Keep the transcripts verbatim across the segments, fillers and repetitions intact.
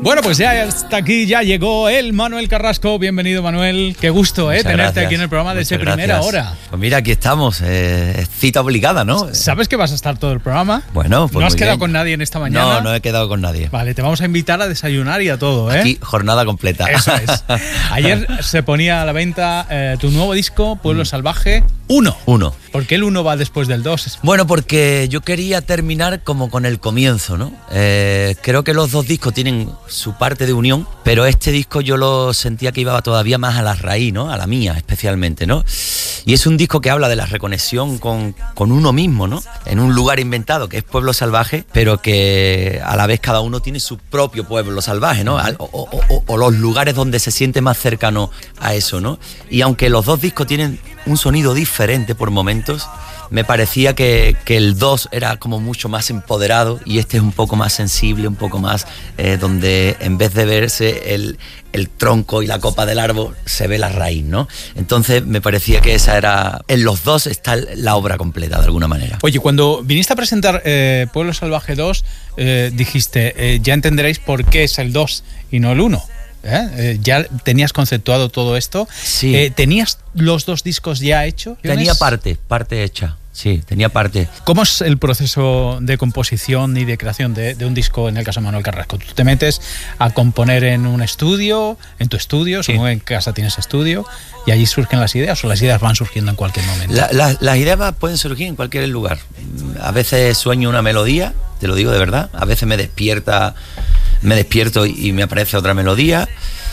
Bueno, pues ya hasta aquí ya llegó el Manuel Carrasco. Bienvenido, Manuel. Qué gusto, ¿eh? tenerte gracias. aquí en el programa desde Muchas primera gracias. hora. Pues mira, aquí estamos. Eh, es cita obligada, ¿no? ¿Sabes que vas a estar todo el programa? Bueno, pues ¿No has muy quedado bien. con nadie en esta mañana? No, no he quedado con nadie. Vale, te vamos a invitar a desayunar y a todo, ¿eh? Aquí, jornada completa. Eso es. Ayer se ponía a la venta eh, tu nuevo disco, Pueblo Mm. Salvaje uno. Uno. ¿Por qué el uno va después del dos? Bueno, porque yo quería terminar como con el comienzo, ¿no? Eh, creo que los dos discos tienen su parte de unión, pero este disco yo lo sentía que iba todavía más a la raíz, ¿no? A la mía especialmente, ¿no? Y es un disco que habla de la reconexión con, con uno mismo, ¿no? En un lugar inventado que es Pueblo Salvaje, pero que a la vez cada uno tiene su propio pueblo salvaje, ¿no? Al- O, o- o- o los lugares donde se siente más cercano a eso, ¿no? Y aunque los dos discos tienen un sonido diferente por momentos, me parecía que, que el dos era como mucho más empoderado y este es un poco más sensible, un poco más eh, donde en vez de verse el, el tronco y la copa del árbol, se ve la raíz, ¿no? Entonces me parecía que esa era... En los dos está la obra completa, de alguna manera. Oye, cuando viniste a presentar eh, Pueblo Salvaje dos, eh, dijiste, eh, ya entenderéis por qué es el dos y no el uno. ¿Eh? Eh, ¿Ya tenías conceptuado todo esto? Sí. Eh, ¿Tenías los dos discos ya hechos? Tenía parte, parte hecha, sí, tenía parte. ¿Cómo es el proceso de composición y de creación de, de un disco en el caso de Manuel Carrasco? ¿Tú te metes a componer en un estudio, en tu estudio, Sí. supongo que en casa tienes estudio, y allí surgen las ideas o las ideas van surgiendo en cualquier momento? La- la- las ideas va- pueden surgir en cualquier lugar. A veces sueño una melodía, te lo digo de verdad. A veces me despierta, me despierto y me aparece otra melodía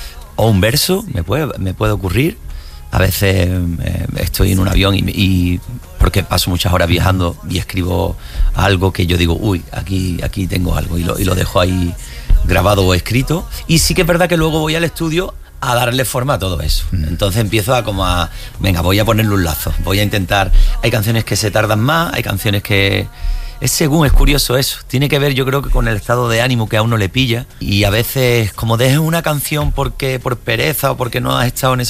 o un verso, me puede, me puede ocurrir. A veces eh, estoy en un avión y, y porque paso muchas horas viajando y escribo algo que yo digo, uy, aquí, aquí tengo algo y lo, y lo dejo ahí grabado o escrito. Y sí que es verdad que luego voy al estudio a darle forma a todo eso. Entonces empiezo a como a, venga, voy a ponerle un lazo, voy a intentar, hay canciones que se tardan más, hay canciones que... Es según, es curioso eso, tiene que ver yo creo que con el estado de ánimo que a uno le pilla y a veces como dejes una canción porque por pereza o porque no has estado en ese